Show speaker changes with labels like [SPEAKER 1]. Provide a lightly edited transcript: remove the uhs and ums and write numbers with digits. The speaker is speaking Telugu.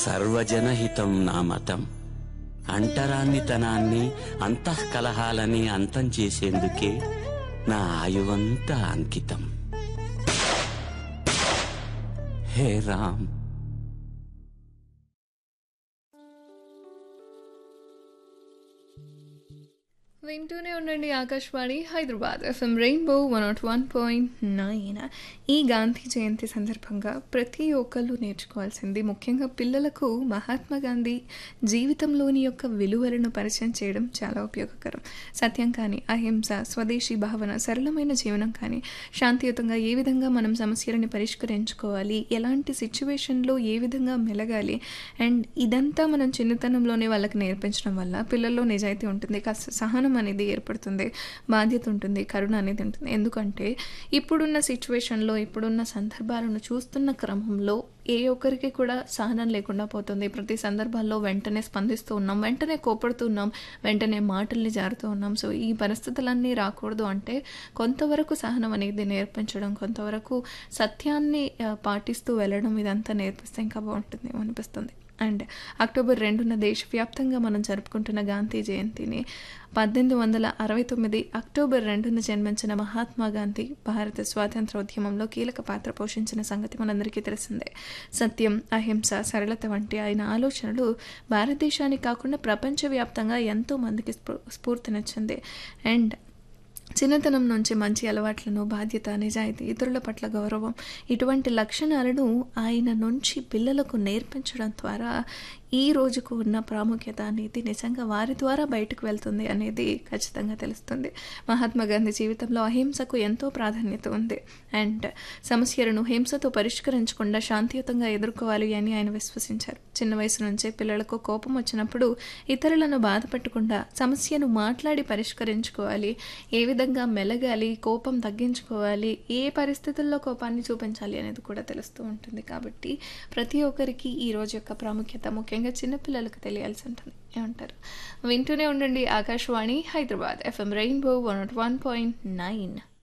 [SPEAKER 1] సర్వజనహితం నా మతం. అంటరానితనాన్ని, అంతఃకలహాలని అంతం చేసేందుకే నా ఆయువంతా అంకితం. హే రామ్.
[SPEAKER 2] వింటూనే ఉండండి ఆకాశవాణి హైదరాబాద్ ఎఫ్ఎం రెయిన్బో 101.9. ఈ గాంధీ జయంతి సందర్భంగా ప్రతి ఒక్కళ్ళు నేర్చుకోవాల్సింది, ముఖ్యంగా పిల్లలకు మహాత్మా గాంధీ జీవితంలోని యొక్క విలువలను పరిచయం చేయడం చాలా ఉపయోగకరం. సత్యం కానీ, అహింస, స్వదేశీ భావన, సరళమైన జీవనం కానీ, శాంతియుతంగా ఏ విధంగా మనం సమస్యలను పరిష్కరించుకోవాలి, ఎలాంటి సిచ్యువేషన్లో ఏ విధంగా మెలగాలి, అండ్ ఇదంతా మనం చిన్నతనంలోనే వాళ్ళకి నేర్పించడం వల్ల పిల్లల్లో నిజాయితీ ఉంటుంది, కాస్త సహనం అనేది ఏర్పడుతుంది, బాధ్యత ఉంటుంది, కరుణ అనేది ఉంటుంది. ఎందుకంటే ఇప్పుడున్న సిచ్యువేషన్లో, ఇప్పుడున్న సందర్భాలను చూస్తున్న క్రమంలో ఏ ఒక్కరికి కూడా సహనం లేకుండా పోతుంది. ప్రతి సందర్భాల్లో వెంటనే స్పందిస్తూ ఉన్నాం, వెంటనే కోపడుతున్నాం, వెంటనే మాటల్ని జారుతూ ఉన్నాం. సో ఈ పరిస్థితులన్నీ రాకూడదు అంటే కొంతవరకు సహనం అనేది నేర్పించడం, కొంతవరకు సత్యాన్ని పాటిస్తూ వెళ్ళడం, ఇదంతా నేర్పిస్తే ఇంకా బాగుంటుంది అనిపిస్తుంది. అండ్ అక్టోబర్ 2న దేశవ్యాప్తంగా మనం జరుపుకుంటున్న గాంధీ జయంతిని 1869 అక్టోబర్ 2న జన్మించిన మహాత్మా గాంధీ భారత స్వాతంత్ర ఉద్యమంలో కీలక పాత్ర పోషించిన సంగతి మనందరికీ తెలిసిందే. సత్యం, అహింస, సరళత వంటి ఆయన ఆలోచనలు భారతదేశానికి కాకుండా ప్రపంచవ్యాప్తంగా ఎంతో మందికి స్ఫూర్తినిచ్చింది. అండ్ చిన్నతనం నుంచి మంచి అలవాట్లను, బాధ్యత, నిజాయితీ, ఇతరుల పట్ల గౌరవం, ఇటువంటి లక్షణాలను ఆయన నుంచి పిల్లలకు నేర్పించడం ద్వారా ఈ రోజుకు ఉన్న ప్రాముఖ్యత అనేది నిజంగా వారి ద్వారా బయటకు వెళ్తుంది అనేది ఖచ్చితంగా తెలుస్తుంది. మహాత్మా గాంధీ జీవితంలో అహింసకు ఎంతో ప్రాధాన్యత ఉంది. అండ్ సమస్యలను హింసతో పరిష్కరించకుండా శాంతియుతంగా ఎదుర్కోవాలి అని ఆయన విశ్వసించారు. చిన్న వయసు నుంచే పిల్లలకు కోపం వచ్చినప్పుడు ఇతరులను బాధ పెట్టకుండా సమస్యను మాట్లాడి పరిష్కరించుకోవాలి, ఏ విధంగా మెలగాలి, కోపం తగ్గించుకోవాలి, ఏ పరిస్థితుల్లో కోపాన్ని చూపించాలి అనేది కూడా తెలుస్తూ ఉంటుంది. కాబట్టి ప్రతి ఒక్కరికి ఈ రోజు యొక్క ప్రాముఖ్యత ముఖ్యంగా చిన్నపిల్లలకు తెలియాల్సి ఉంటుంది. ఏమంటారు? వింటూనే ఉండండి ఆకాశవాణి హైదరాబాద్ ఎఫ్ఎం రెయిన్బో 101.9.